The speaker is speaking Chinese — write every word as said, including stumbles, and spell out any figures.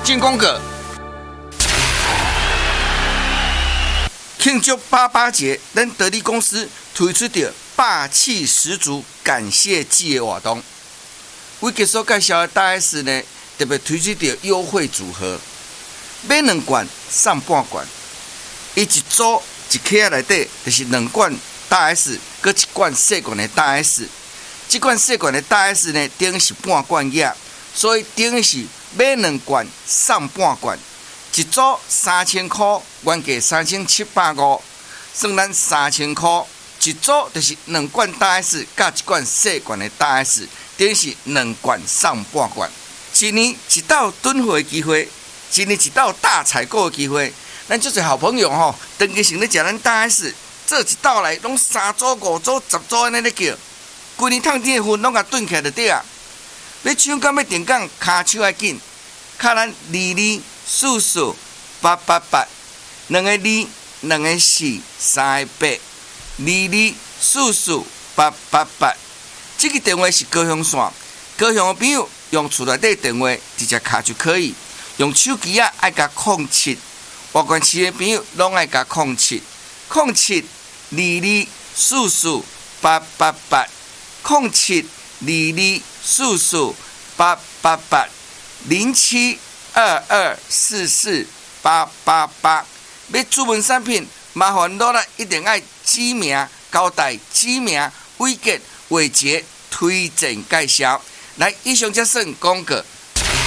进攻个。庆祝八八节，咱得力公司推出着霸气十足感谢季的活动。为结束介绍的大 S 呢，特别推出着优惠组合，买两罐送半罐，伊一组一盒内底就是两罐大 S， 搁一罐细罐的大 S。这罐细罐的大 S 呢，等于是半罐液，所以等于是买两罐送半罐。一组三千块，原价三千七百五，算咱三千块。一组就是两罐大 S 加一罐细罐的大 S， 等于是两罐送半罐。一年一道囤货的机会，一年一道大采购的机会。咱这些好朋友吼，长期成咧食咱大 S， 做一道来拢三组、五组、十组安尼咧叫，规年趁天的份拢甲囤起来就对啊。要抢到要定岗，骹手要紧，卡咱二二。四四八八八，两个二，两个四，三个八，二二四四八八八。这个电话是高雄线，高雄的朋友用厝内底电话直接卡就可以。用手机啊，爱加零七，外县市的朋友拢爱加零七，零七二二四四八八八，零七二二四四八八八，零七。二二四四八八八，要注文产品，麻烦落来一定要指名、交代指名、伟杰、伟杰推荐介绍。来，以上则算广告。